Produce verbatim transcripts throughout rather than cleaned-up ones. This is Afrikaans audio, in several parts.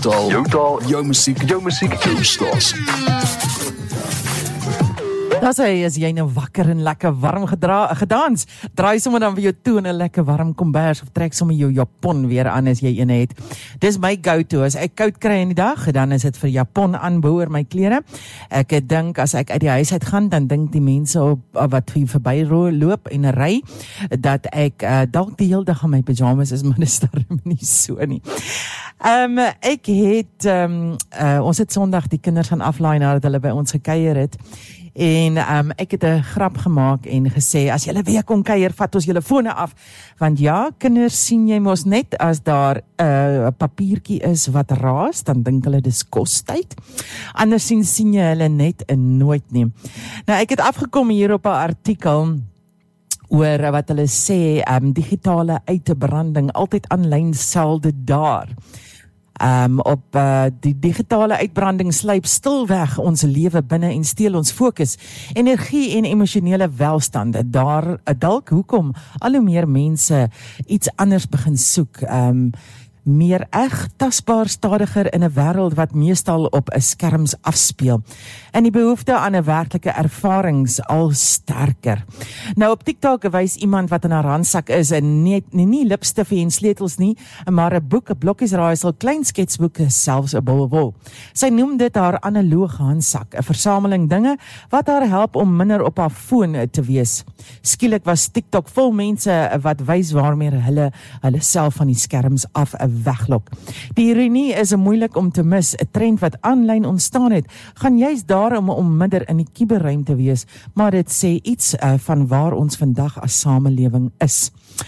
taal, jou taal, jou musiek, jou musiek, jou stasie. Daar sê, as jy nou wakker en lekker warm gedra, gedans, draai sommer dan vir jou toe in 'n lekker warm kombers of trek sommer jou japon weer aan as jy een het. Dis my go-to, as ek koud kry in die dag, dan is dit vir japon aanbou oor my klere. Ek dink, as ek uit die huis uit gaan, dan dink die mense op, wat hier verby loop en ry, dat ek uh, dalk die hele dag in my pyjamas is, maar dis daarom nie so nie. Um, ek het, um, uh, ons het Sondag die kinders gaan aflaai nadat hulle by ons gekuier het. En um, ek het 'n grap gemaak en gesê, as julle weer kom kuier, vat ons julle fone af, want ja, kinders sien jy mos net as daar 'n uh, papiertjie is wat raas, dan dink hulle dis kostyd. Anders sien sien jy hulle net en nooit nie. Nou ek het afgekom hier op 'n artikel oor wat hulle sê, um, digitale uitbranding, altyd aanlyn, selde daar. Um, op uh, die digitale uitbranding sluip stilweg ons lewe binne en steel ons fokus, energie en emosionele welstand. Daar, dalk hoekom al hoe meer mense iets anders begin soek, um, meer eg, tasbaar, stadiger in 'n wêreld wat meestal op 'n skerms afspeel. En die behoefte aan 'n werklike ervarings al sterker. Nou op TikTok wys iemand wat in haar handsak is en nie, nie, nie lipstifie en sleutels nie, maar 'n boek, 'n blokkiesraaisel, klein sketsboeke, selfs 'n bol wol. Sy noem dit haar analoge handsak, 'n versameling dinge wat haar help om minder op haar foon te wees. Skielik was TikTok vol mense wat wys waarmee hulle hulle self van die skerms af weglok. Die ironie is moeilik om te mis. 'n Trend wat aanlyn ontstaan het, gaan juist daarom om minder in die kuberruimte te wees, maar dit sê iets uh, van waar ons vandag as samelewing is.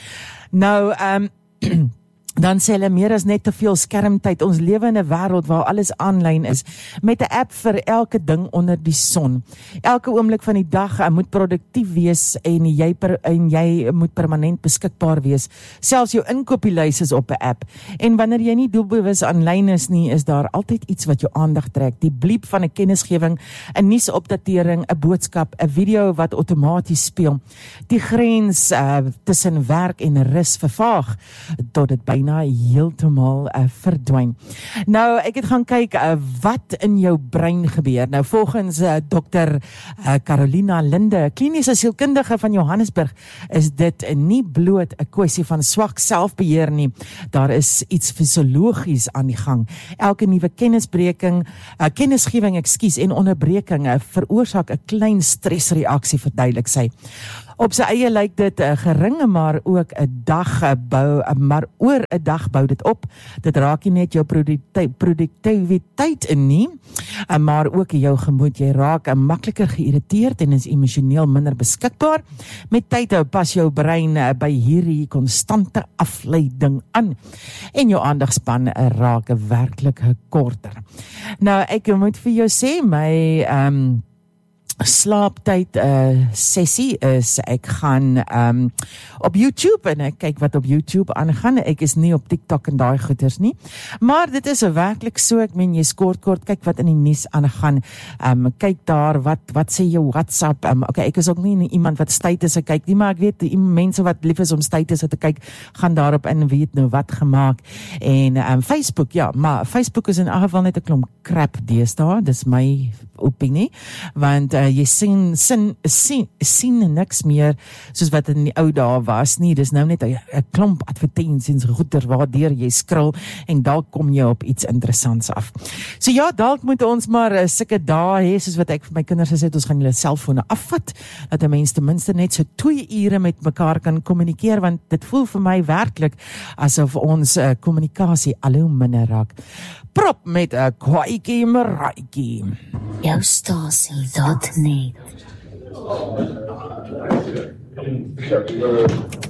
Nou, ehm um, dan sê hulle meer as net te veel skermtyd. Ons lewe in 'n wêreld waar alles aanlyn is, met 'n app vir elke ding onder die son. Elke oomblik van die dag uh, moet produktief wees en jy, per, en jy moet permanent beskikbaar wees. Selfs jou inkopieslys is op 'n app. En wanneer jy nie doelbewus aanlyn is nie, is daar altyd iets wat jou aandag trek. Die bliep van 'n kennisgewing, 'n nuusopdatering, 'n boodskap, 'n video wat outomaties speel. Die grens uh, tussen werk en rus vervaag tot dit byna heeltemal uh, verdwyn. Nou, ek het gaan kyk uh, wat in jou brein gebeur. Nou, volgens uh, dokter uh, Carolina Linde, kliniese sielkundige van Johannesburg, is dit nie bloot 'n kwessie van swak selfbeheer nie. Daar is iets fisiologies aan die gang. Elke nuwe kennisbreking, uh, kennisgewing, ekskuus, en onderbreking uh, veroorsaak 'n klein stresreaksie, verduidelik sy. Op sy eie lyk dit 'n geringe, maar ook 'n dag bou, maar oor 'n dag bou dit op. Dit raak nie net jou produktiwiteit in nie, maar ook jou gemoed. Jy raak makliker geïrriteerd en is emosioneel minder beskikbaar. Met tyd pas jou brein by hierdie konstante afleiding aan en jou aandagspan raak werklik korter. Nou, ek moet vir jou sê, my um, slaaptyd uh, sessie is, ek gaan um, op YouTube en ek kyk wat op YouTube aangaan. Ek is nie op TikTok en daai goeters nie, maar dit is werklik so. Ek meen, jy skort kort, kyk wat in die nuus aangaan, um, kyk daar, wat wat sê jou WhatsApp, um, okay, ek is ook nie iemand wat statisse kyk nie, maar ek weet, die mense wat lief is om statisse te kyk, gaan daarop in, weet nou wat gemaak, en um, Facebook, ja, maar Facebook is in elk geval net 'n klomp crap deesdae, dis my opinie, want uh, jy sien, sien, sien, sien niks meer soos wat in die ou dae was nie. Dis nou net 'n klomp advertensies goeder waardeur jy scroll en dalk kom jy op iets interessants af. So ja, dalk moet ons maar uh, sulke dae hê, soos wat ek vir my kinders gesê het, ons gaan hulle selfone afvat, dat 'n mens ten minste net so twee ure met mekaar kan kommunikeer, want dit voel vir my werklik asof ons uh, kommunikasie al hoe minder raak. Prop met 'n kwaaitjie maraitjie. Jou stasie dot net.